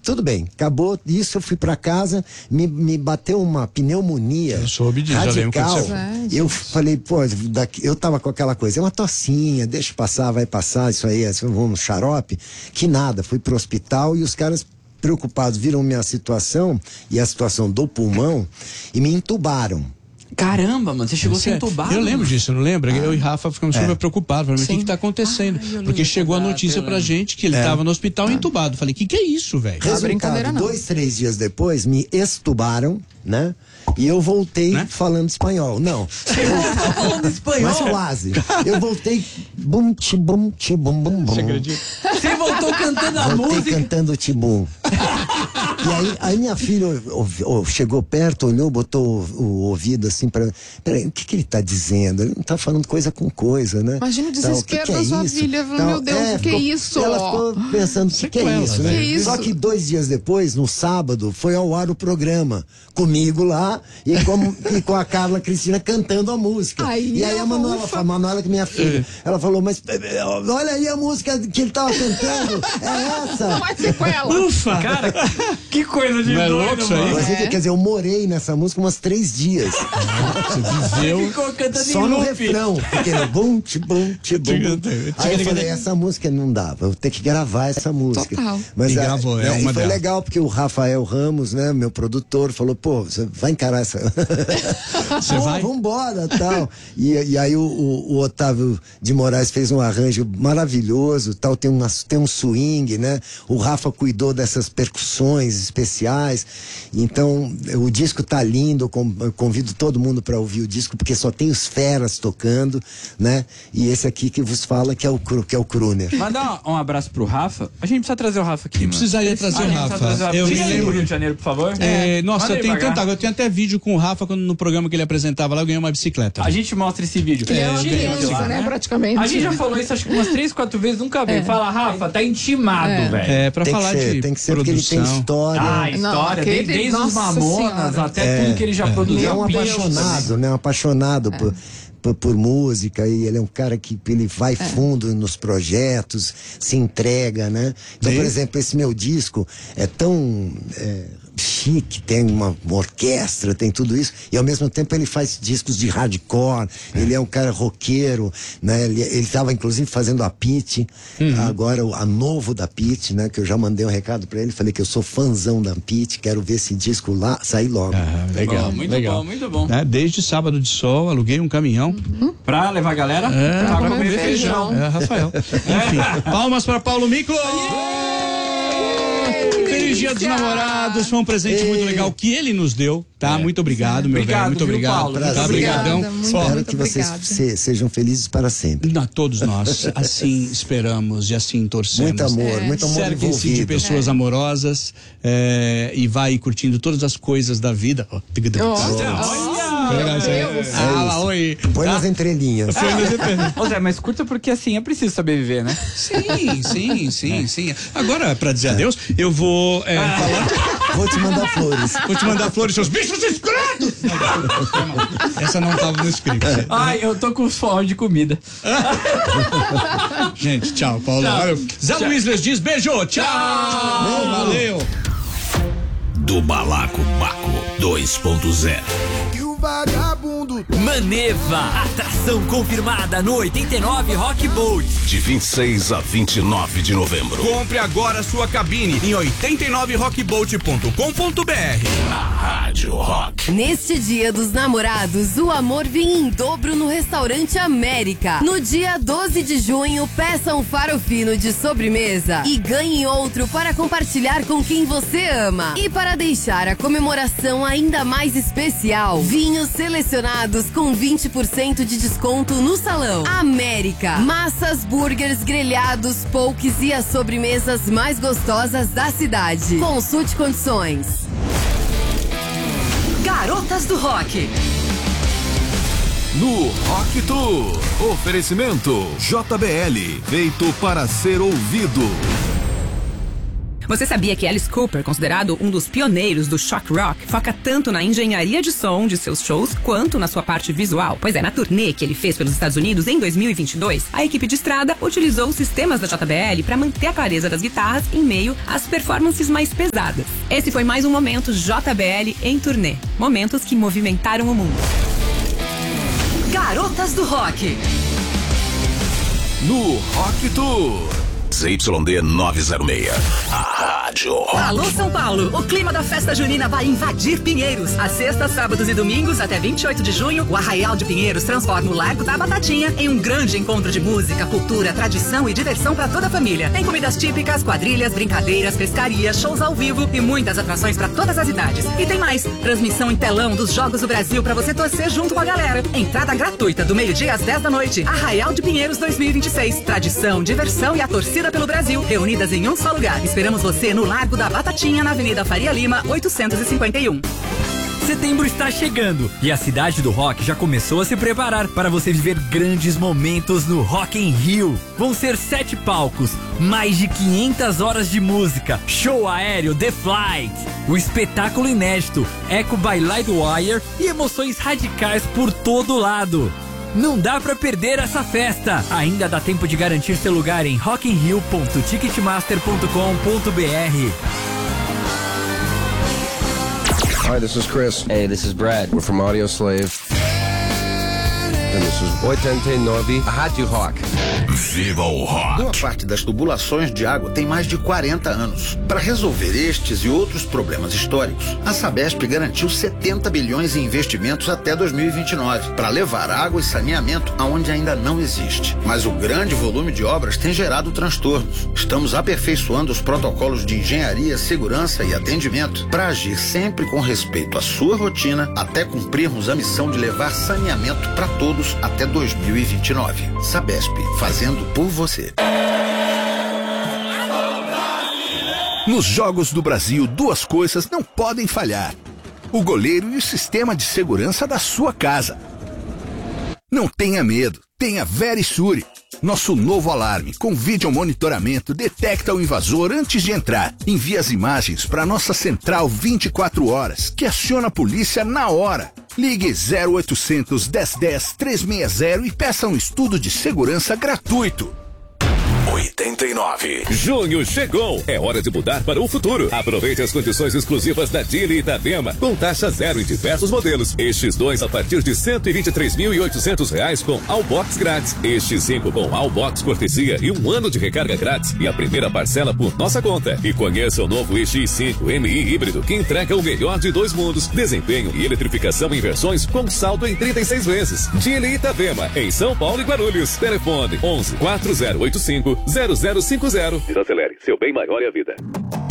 tudo bem, acabou isso, eu fui pra casa, me bateu uma pneumonia. Eu soube disso, radical. Eu falei, pô, eu tava com aquela coisa, é uma tossinha, deixa passar, vai passar, isso aí, vamos xarope, que nada, fui pro hospital e os caras preocupados viram minha situação e a situação do pulmão e me entubaram. Caramba, mano, você chegou sem entubado. Eu lembro disso, não lembra? Eu e Rafa ficamos super preocupados. Falei, mas o que tá acontecendo? Porque chegou a notícia pra gente que ele tava no hospital entubado. Falei, que é isso, velho? Resultado, 2, 3 dias depois, me extubaram, né? E eu voltei falando espanhol. Não. Falando espanhol? Mas quase. Eu voltei bum, tibum, tibum, bum, bum. Você voltou cantando a música? Voltei cantando tibum. E aí minha filha chegou perto, olhou, botou o ouvido assim peraí, o que ele tá dizendo? Ele não tá falando coisa com coisa, né? Imagina o desespero da sua filha. Meu Deus, o que é isso? Ela ficou pensando, o que é isso, né? Só que 2 dias depois, no sábado, foi ao ar o programa. Comigo lá e com a Carla Cristina cantando a música. E aí a Manuela, que é minha filha, ela falou, mas olha aí a música que ele tava cantando, é essa. Vai ser com ela. Ufa! Cara, que coisa de doido, mano. Quer dizer, eu morei nessa música umas 3 dias. Você ficou cantando só no refrão. Fiquei no bum, tibum, tibum. Aí eu falei, essa música não dava, eu vou ter que gravar essa música. Total. Mas gravou, e foi legal, porque o Rafael Ramos, né, meu produtor, falou, pô, você vai encarar essa... Você vai? Vambora, tal. E aí o Otávio de Moraes fez um arranjo maravilhoso, tal, tem um swing, né? O Rafa cuidou dessas percussões especiais. Então, o disco tá lindo, eu convido todo mundo para ouvir o disco, porque só tem os feras tocando, né? E esse aqui que vos fala que é o Kruner. Manda um abraço pro Rafa. A gente precisa trazer o Rafa aqui, mano. Precisaria trazer o Rafa. Eu me lembro do Rio de Janeiro, por favor. Nossa, eu tenho até vídeo com o Rafa quando no programa que ele apresentava lá, eu ganhei uma bicicleta. A gente mostra esse vídeo. Que é uma criança, né, praticamente. A gente já falou isso acho que umas 3, 4 vezes, nunca veio. Fala, Rafa, tá intimado, velho. Pra falar de tem que ser produção. porque ele tem história. História, desde os Mamonas até tudo que ele já produziu. Ele é um apaixonado, né? Um apaixonado por música, e ele é um cara que ele vai fundo nos projetos, se entrega, né? Então, por exemplo, esse meu disco é tão chique, tem uma orquestra, tem tudo isso, e ao mesmo tempo ele faz discos de hardcore, ele é um cara roqueiro, né? Ele estava inclusive fazendo a Pitty, agora a novo da Pitty, né? Que eu já mandei um recado pra ele, falei que eu sou fãzão da Pitty, quero ver esse disco lá sair logo. Legal, muito bom. Desde Sábado de Sol, aluguei um caminhão pra levar a galera pra comer feijão. Rafael. Enfim, palmas para Paulo Miklos! Feliz Dia dos Namorados, foi um presente muito legal que ele nos deu, tá? Muito obrigado, meu velho, muito obrigado. Paulo, tá, obrigadão. Espero que vocês sejam felizes para sempre. Todos nós, assim esperamos e assim torcemos. Muito amor Cerquem-se envolvido. de pessoas amorosas e vai curtindo todas as coisas da vida. Oi. Põe nas entrelinhas. Ô Zé, mas curta porque assim é preciso saber viver, né? Sim. Agora, pra dizer adeus, eu vou falar. Vou te mandar flores. Vou te mandar flores, seus bichos escrotos! Essa não tava no script. Ai, eu tô com fome de comida. Gente, tchau, Paulo. Zé Luiz Les diz beijo, tchau! Valeu! Do Balaco Baco 2.0. Vagabundo. Maneva, atração confirmada no 89 Rock Boat. De 26 a 29 de novembro. Compre agora sua cabine em 89rockboat.com.br. Na Rádio Rock. Neste Dia dos Namorados, o amor vem em dobro no Restaurante América. No dia 12 de junho, peça um farofino de sobremesa e ganhe outro para compartilhar com quem você ama. E para deixar a comemoração ainda mais especial, vinhos selecionados com 20% de desconto no salão. América. Massas, burgers, grelhados, pokes e as sobremesas mais gostosas da cidade. Consulte condições. Garotas do Rock. No Rock Tour. Oferecimento JBL. Feito para ser ouvido. Você sabia que Alice Cooper, considerado um dos pioneiros do shock rock, foca tanto na engenharia de som de seus shows quanto na sua parte visual? Pois é, na turnê que ele fez pelos Estados Unidos em 2022, a equipe de estrada utilizou os sistemas da JBL para manter a clareza das guitarras em meio às performances mais pesadas. Esse foi mais um momento JBL em turnê. Momentos que movimentaram o mundo. Garotas do Rock. No Rock Tour. ZYD 906. A Rádio Rock. Alô, São Paulo! O clima da festa junina vai invadir Pinheiros. Às sextas, sábados e domingos, até 28 de junho, o Arraial de Pinheiros transforma o Largo da Batatinha em um grande encontro de música, cultura, tradição e diversão para toda a família. Tem comidas típicas, quadrilhas, brincadeiras, pescaria, shows ao vivo e muitas atrações para todas as idades. E tem mais, transmissão em telão dos Jogos do Brasil para você torcer junto com a galera. Entrada gratuita do meio-dia às 10 da noite. Arraial de Pinheiros 2026. Tradição, diversão e a torcida pelo Brasil, reunidas em um só lugar. Esperamos você no Largo da Batatinha, na Avenida Faria Lima, 851. Setembro está chegando e a cidade do rock já começou a se preparar para você viver grandes momentos no Rock in Rio. Vão ser 7 palcos, mais de 500 horas de música, show aéreo The Flight, o espetáculo inédito Echo by Lightwire e emoções radicais por todo lado. Não dá pra perder essa festa. Ainda dá tempo de garantir seu lugar em rockinrio.ticketmaster.com.br. Hi, this is Chris. Hey, this is Brad. We're from Audio Slave. And this is 89, Rádio Rock. Viva o rock! Boa parte das tubulações de água tem mais de 40 anos. Para resolver estes e outros problemas históricos, a Sabesp garantiu 70 bilhões em investimentos até 2029 para levar água e saneamento aonde ainda não existe. Mas o grande volume de obras tem gerado transtornos. Estamos aperfeiçoando os protocolos de engenharia, segurança e atendimento para agir sempre com respeito à sua rotina até cumprirmos a missão de levar saneamento para todos até 2029. Sabesp, fazendo por você. Nos Jogos do Brasil, 2 coisas não podem falhar: o goleiro e o sistema de segurança da sua casa. Não tenha medo, tenha Verisure. Nosso novo alarme com vídeo monitoramento detecta o invasor antes de entrar. Envia as imagens para nossa central 24 horas, que aciona a polícia na hora. Ligue 0800 1010 360 e peça um estudo de segurança gratuito. 89. Junho chegou. É hora de mudar para o futuro. Aproveite as condições exclusivas da Dili Itapema, com taxa zero em diversos modelos. X2 a partir de R$ 123.800 com Allbox grátis. X5 com Allbox cortesia e 1 ano de recarga grátis. E a primeira parcela por nossa conta. E conheça o novo X5 MI híbrido, que entrega o melhor de 2 mundos: desempenho e eletrificação em versões com saldo em 36 vezes. Dili Itapema, em São Paulo e Guarulhos. Telefone 11 4085 0050. Desacelere, seu bem maior é a vida.